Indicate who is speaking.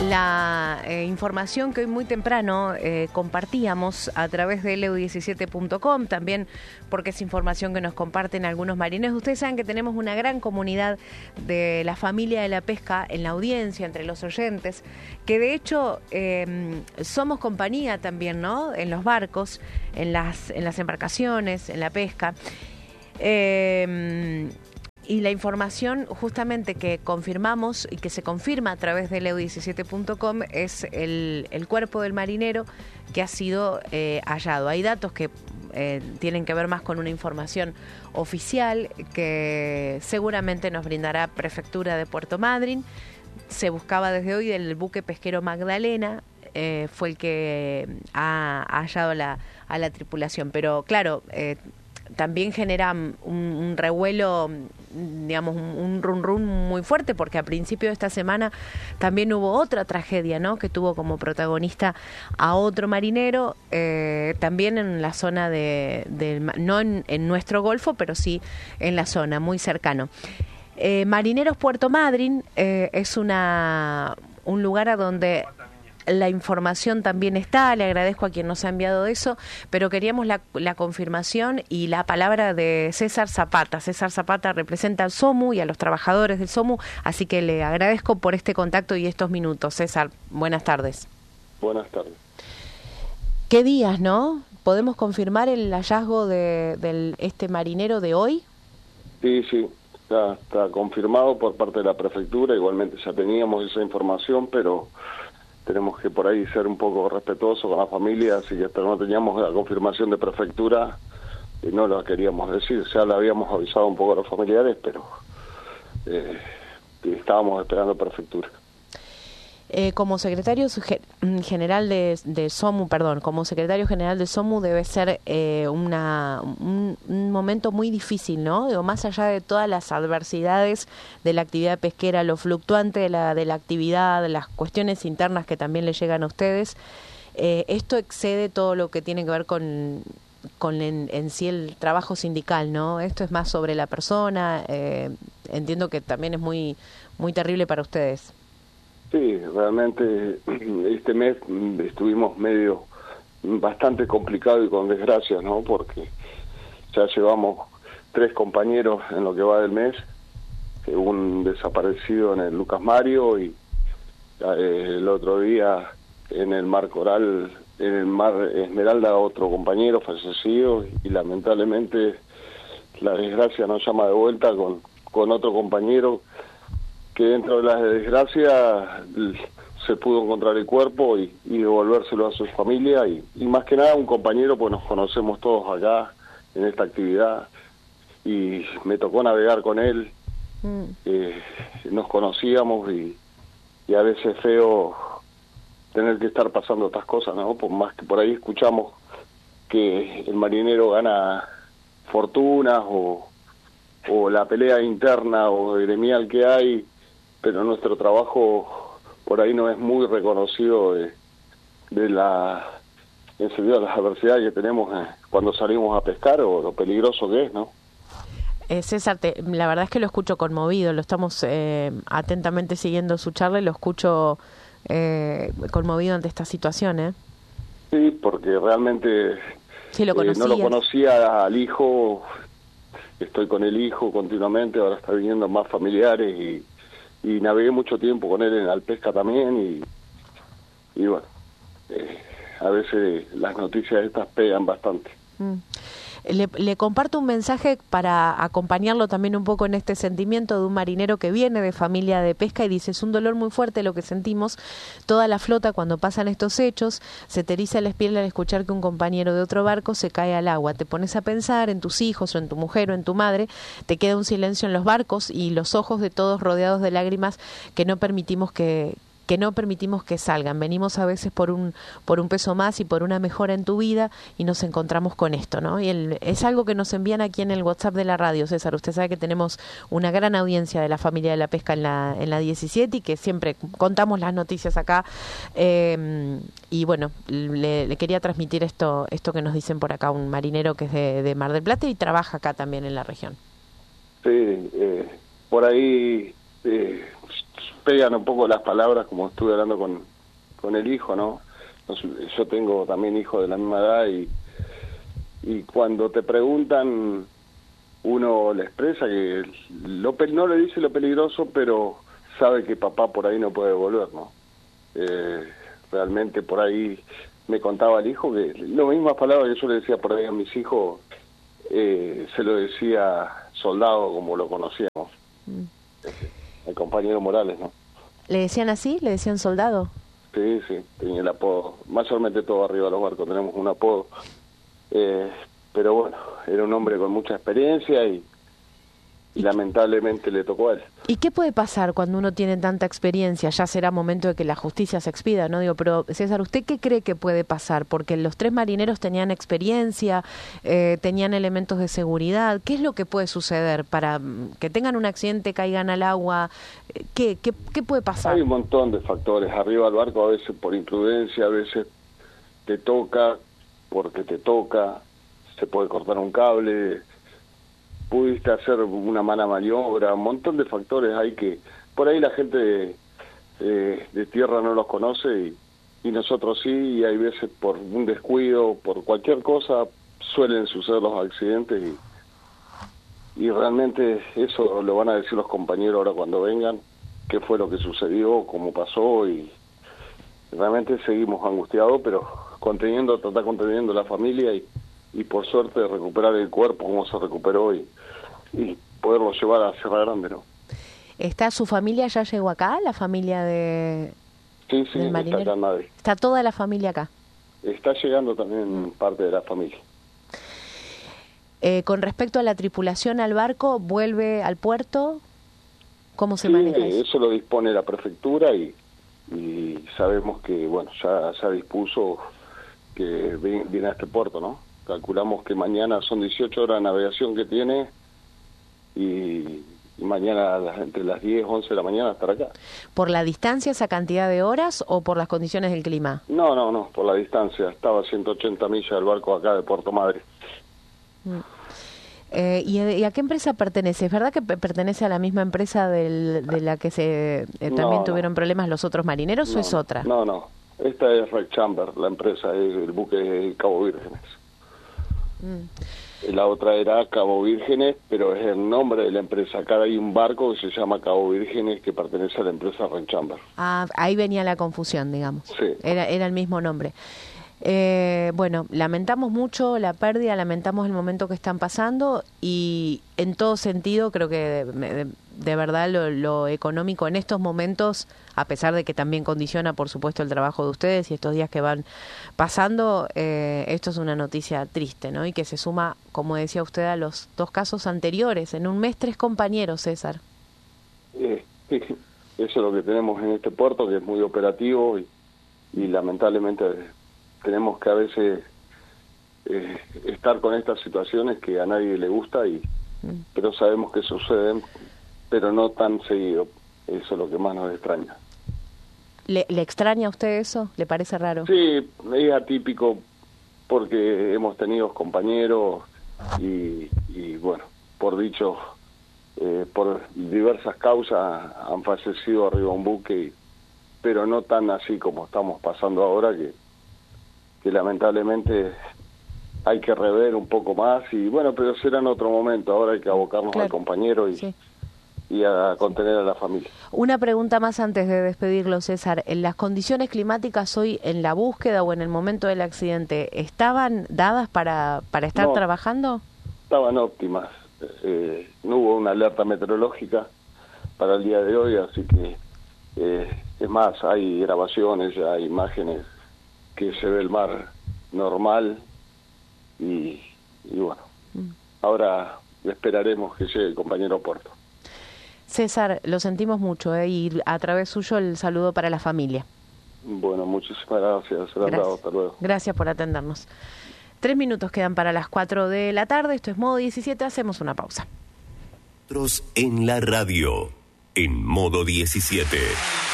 Speaker 1: La información que hoy muy temprano compartíamos a través de leu17.com, también porque es información que nos comparten algunos marineros. Ustedes saben que tenemos una gran comunidad de la familia de la pesca en la audiencia, entre los oyentes, que de hecho somos compañía también, ¿no? En los barcos, en las embarcaciones, en la pesca. Y la información justamente que confirmamos y que se confirma a través de leu17.com es el cuerpo del marinero que ha sido hallado. Hay datos que tienen que ver más con una información oficial que seguramente nos brindará Prefectura de Puerto Madryn. Se buscaba desde hoy el buque pesquero Magdalena, fue el que ha hallado a la tripulación. Pero claro, también genera un revuelo, digamos, un run run muy fuerte, porque a principio de esta semana también hubo otra tragedia, ¿no? Que tuvo como protagonista a otro marinero, también en la zona no en nuestro golfo, pero sí en la zona, muy cercano. Marineros Puerto Madryn es un lugar a donde la información también está. Le agradezco a quien nos ha enviado eso, pero queríamos la confirmación y la palabra de César Zapata. César Zapata representa al SOMU y a los trabajadores del SOMU, así que le agradezco por este contacto y estos minutos. César, buenas tardes.
Speaker 2: Buenas tardes.
Speaker 1: ¿Qué días, no? ¿Podemos confirmar el hallazgo de este marinero de hoy?
Speaker 2: Sí, está confirmado por parte de la Prefectura. Igualmente ya teníamos esa información, pero tenemos que por ahí ser un poco respetuosos con la familia, así que hasta no teníamos la confirmación de Prefectura y no la queríamos decir. Ya la habíamos avisado un poco a los familiares, pero estábamos esperando Prefectura.
Speaker 1: Como secretario general de SOMU, como secretario general de SOMU debe ser un momento muy difícil, ¿no? Digo, más allá de todas las adversidades de la actividad pesquera, lo fluctuante de la actividad, las cuestiones internas que también le llegan a ustedes, esto excede todo lo que tiene que ver con en sí el trabajo sindical, ¿no? Esto es más sobre la persona, entiendo que también es muy, muy terrible para ustedes.
Speaker 2: Sí, realmente este mes estuvimos bastante complicado y con desgracias, ¿no? Porque ya llevamos 3 compañeros en lo que va del mes, un desaparecido en el Lucas Mario y el otro día en el Mar Coral, en el Mar Esmeralda, otro compañero fallecido, y lamentablemente la desgracia nos llama de vuelta con otro compañero que dentro de las desgracias se pudo encontrar el cuerpo y devolvérselo a su familia y más que nada un compañero, pues nos conocemos todos acá en esta actividad y me tocó navegar con él, nos conocíamos y a veces es feo tener que estar pasando estas cosas, ¿no? Por más que por ahí escuchamos que el marinero gana fortunas o la pelea interna o gremial que hay, pero nuestro trabajo por ahí no es muy reconocido en sentido de las adversidades que tenemos cuando salimos a pescar o lo peligroso que es, ¿no?
Speaker 1: César, la verdad es que lo escucho conmovido, lo estamos atentamente siguiendo su charla y lo escucho conmovido ante esta situación, ¿eh?
Speaker 2: Sí, porque realmente
Speaker 1: sí, no
Speaker 2: lo conocía al hijo, estoy con el hijo continuamente, ahora está viniendo más familiares y navegué mucho tiempo con él en Alpesca también y bueno, a veces las noticias estas pegan bastante.
Speaker 1: Le comparto un mensaje para acompañarlo también un poco en este sentimiento de un marinero que viene de familia de pesca y dice: es un dolor muy fuerte lo que sentimos toda la flota cuando pasan estos hechos, se te eriza la piel al escuchar que un compañero de otro barco se cae al agua, te pones a pensar en tus hijos o en tu mujer o en tu madre, te queda un silencio en los barcos y los ojos de todos rodeados de lágrimas que no permitimos que salgan. Venimos a veces por un peso más y por una mejora en tu vida y nos encontramos con esto, ¿no? Y es algo que nos envían aquí en el WhatsApp de la radio, César. Usted sabe que tenemos una gran audiencia de la familia de la pesca en la 17 y que siempre contamos las noticias acá. Y bueno, le quería transmitir esto que nos dicen por acá, un marinero que es de Mar del Plata y trabaja acá también en la región.
Speaker 2: Sí, por ahí pegan un poco las palabras, como estuve hablando con el hijo, ¿no? Yo tengo también hijos de la misma edad y cuando te preguntan, uno le expresa que no le dice lo peligroso, pero sabe que papá por ahí no puede volver, ¿no? Realmente por ahí me contaba el hijo que las mismas palabras que yo le decía por ahí a mis hijos, se lo decía Soldado, como lo conocíamos, el compañero Morales, ¿no?
Speaker 1: ¿Le decían así? ¿Le decían Soldado?
Speaker 2: Sí, tenía el apodo. Mayormente todo arriba de los barcos tenemos un apodo. Pero bueno, era un hombre con mucha experiencia y lamentablemente le tocó a él.
Speaker 1: ¿Y qué puede pasar cuando uno tiene tanta experiencia? Ya será momento de que la justicia se expida, ¿no? Digo, pero César, ¿usted qué cree que puede pasar? Porque los 3 marineros tenían experiencia, tenían elementos de seguridad. ¿Qué es lo que puede suceder para que tengan un accidente, caigan al agua? ¿Qué puede pasar?
Speaker 2: Hay un montón de factores. Arriba del barco a veces por imprudencia, a veces te toca porque te toca, se puede cortar un cable, pudiste hacer una mala maniobra, un montón de factores hay que... Por ahí la gente de tierra no los conoce y nosotros sí, y hay veces por un descuido, por cualquier cosa, suelen suceder los accidentes y realmente eso lo van a decir los compañeros ahora cuando vengan, qué fue lo que sucedió, cómo pasó y realmente seguimos angustiados, pero tratar conteniendo la familia y por suerte recuperar el cuerpo como se recuperó y poderlo llevar a Sierra Grande, ¿no?
Speaker 1: ¿Está su familia, ya llegó acá, la familia de
Speaker 2: Sí, está acá en Madrid.
Speaker 1: ¿Está toda la familia acá?
Speaker 2: Está llegando también parte de la familia.
Speaker 1: Con respecto a la tripulación al barco, ¿vuelve al puerto? ¿Cómo se maneja eso?
Speaker 2: Eso lo dispone la prefectura y sabemos que, bueno, ya dispuso que viene a este puerto, ¿no? Calculamos que mañana son 18 horas de navegación que tiene y mañana entre las 10, 11 de la mañana estará acá.
Speaker 1: ¿Por la distancia, esa cantidad de horas o por las condiciones del clima?
Speaker 2: No, por la distancia. Estaba a 180 millas del barco acá de Puerto Madre.
Speaker 1: ¿Y a qué empresa pertenece? ¿Es verdad que pertenece a la misma empresa de la que también tuvieron problemas los otros marineros o es otra?
Speaker 2: No. Esta es Red Chamber, la empresa, el buque es Cabo Vírgenes. La otra era Cabo Vírgenes, pero es el nombre de la empresa. Acá hay un barco que se llama Cabo Vírgenes que pertenece a la empresa Red Chamber. Ah,
Speaker 1: ahí venía la confusión, digamos.
Speaker 2: Sí.
Speaker 1: Era el mismo nombre. Bueno, lamentamos mucho la pérdida, lamentamos el momento que están pasando y en todo sentido creo que de verdad lo económico en estos momentos, a pesar de que también condiciona por supuesto el trabajo de ustedes y estos días que van pasando, esto es una noticia triste, ¿no? Y que se suma, como decía usted, a los 2 casos anteriores. En un mes 3 compañeros, César.
Speaker 2: Eso es lo que tenemos en este puerto, que es muy operativo y lamentablemente tenemos que a veces estar con estas situaciones que a nadie le gusta pero sabemos que suceden, pero no tan seguido. Eso es lo que más nos extraña.
Speaker 1: ¿Le extraña a usted eso? ¿Le parece raro?
Speaker 2: Sí, es atípico porque hemos tenido compañeros y bueno, por diversas causas han fallecido arriba de un buque, pero no tan así como estamos pasando ahora, que lamentablemente hay que rever un poco más y bueno, pero será en otro momento. Ahora hay que abocarnos al compañero y a contener a la familia.
Speaker 1: Una pregunta más antes de despedirlo, César. ¿En las condiciones climáticas hoy, en la búsqueda o en el momento del accidente, estaban dadas para estar trabajando?
Speaker 2: Estaban óptimas. No hubo una alerta meteorológica para el día de hoy, así que es más, hay grabaciones, hay imágenes que se ve el mar normal y bueno, ahora esperaremos que llegue el compañero a puerto.
Speaker 1: César, lo sentimos mucho y a través suyo el saludo para la familia.
Speaker 2: Bueno, muchísimas gracias. Hasta luego.
Speaker 1: Gracias por atendernos. 3 minutos quedan para las 4 de la tarde. Esto es Modo 17. Hacemos una pausa.
Speaker 3: En la radio, en Modo 17.